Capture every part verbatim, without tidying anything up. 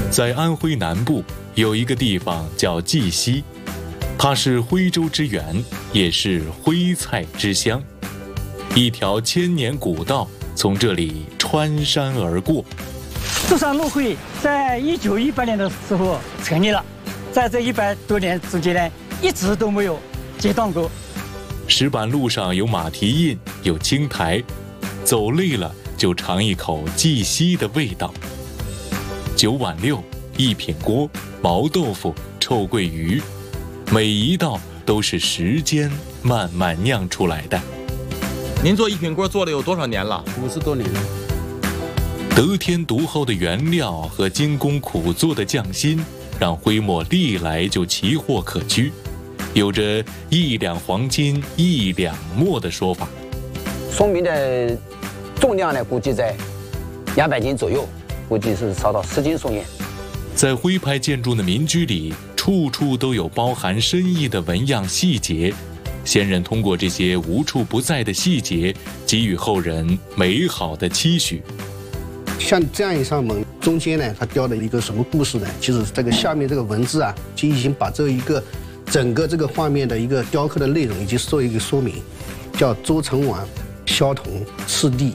在安徽南部有一个地方叫绩溪，它是徽州之源，也是徽菜之乡。一条千年古道从这里穿山而过。 舟山路会在一九一八年的时候成立了，在这一百多年之间呢，一直都没有间断过。 石板路上有马蹄印，有青苔，走累了就尝一口绩溪的味道。九碗六、一品锅、毛豆腐、臭鳜鱼，每一道都是时间慢慢酿出来的。 您做一品锅做了有多少年了？ 五十多年了。 得天独厚的原料和精工苦做的匠心，让徽墨历来就奇货可居，有着一两黄金一两墨的说法。 宋明的重量呢，估计在两百斤左右，估计是烧到十斤宋盐。 在徽派建筑的民居里，处处都有包含深意的纹样细节，先人通过这些无处不在的细节，给予后人美好的期许。 像这样一扇门，中间呢，它雕的一个什么故事呢？其实这个下面这个文字啊，就已经把这一个整个这个画面的一个雕刻的内容，以及做一个说明，叫周成王萧同赤帝。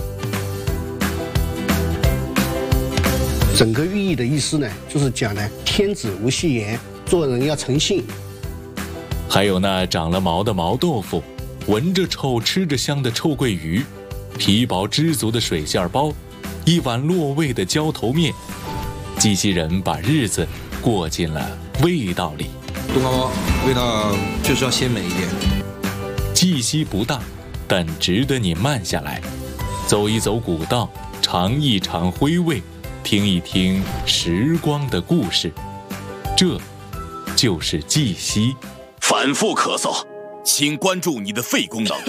整个寓意的意思呢，就是讲呢，天子无戏言，做人要诚信。 还有那长了毛的毛豆腐，闻着臭吃着香的臭鳜鱼，皮薄汁足的水馅包，一碗落味的浇头面。绩溪人把日子过进了味道里。 冬瓜包味道就是要鲜美一点。 绩溪不大，但值得你慢下来，走一走古道，尝一尝徽味，听一听时光的故事。这就是绩溪。 反复咳嗽，请关注你的肺功能。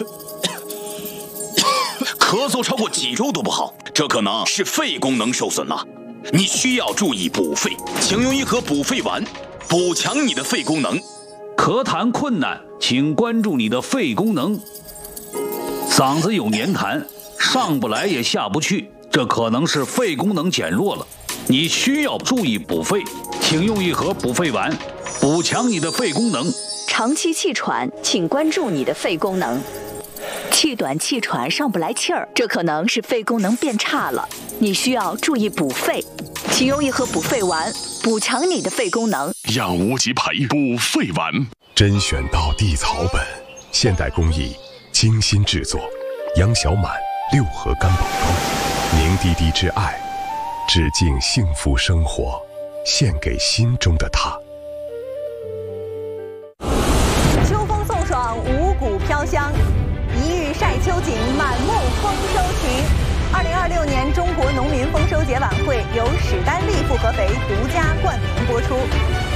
咳嗽超过几周都不好，这可能是肺功能受损了。你需要注意补肺，请用一盒补肺丸，补强你的肺功能。 咳痰困难，请关注你的肺功能。嗓子有黏痰，上不来也下不去，这可能是肺功能减弱了。你需要注意补肺，请用一盒补肺丸，补强你的肺功能。 长期气喘，请关注你的肺功能。气短气喘上不来气儿，这可能是肺功能变差了，你需要注意补肺，请用一盒补肺丸，补强你的肺功能。 养无极培补肺丸， 甄选到地草本，现代工艺精心制作，杨小满六合干宝膏，凝滴滴之爱，致敬幸福生活，献给心中的他。 秋风送爽，五谷飘香。一日晒秋景，满目丰收情。二零二六年中国农民丰收节晚会由史丹利复合肥独家冠名播出。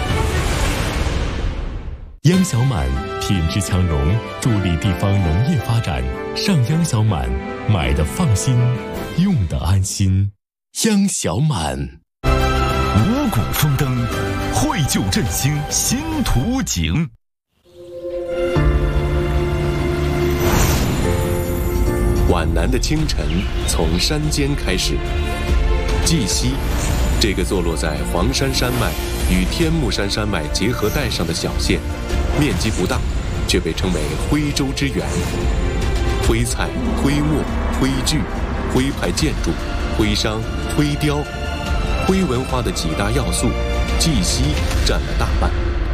央小满品质强农，助力地方农业发展。上央小满，买的放心，用的安心。央小满， 五谷丰登，绘就振兴新图景。 皖南的清晨从山间开始。绩溪，这个坐落在黄山山脉与天目山山脉结合带上的小县，面积不大，却被称为徽州之源。徽菜、徽墨、徽剧、徽派建筑、徽商、徽雕，徽文化的几大要素，绩溪占了大半。